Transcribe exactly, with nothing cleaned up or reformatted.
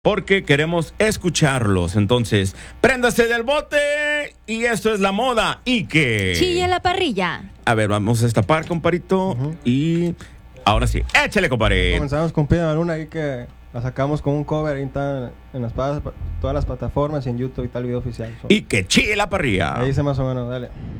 porque queremos escucharlos. Entonces, préndase del bote y esto es la moda y que... Chille la parrilla. A ver, vamos a destapar, comparito, uh-huh. y ahora sí, échale, compadre. Comenzamos con Pide Luna ahí que la sacamos con un cover ahí está en las, todas las plataformas y en YouTube y tal video oficial. So. Y que chille la parrilla. Ahí dice más o menos, dale.